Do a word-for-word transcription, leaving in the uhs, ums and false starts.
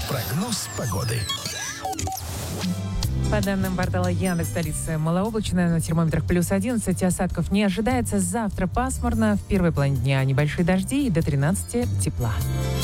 Прогноз погоды. По данным портала Яндекс, столица малооблачная, на термометрах плюс одиннадцать, осадков не ожидается. Завтра пасмурно, в первой половине дня небольшие дожди и до тринадцати тепла.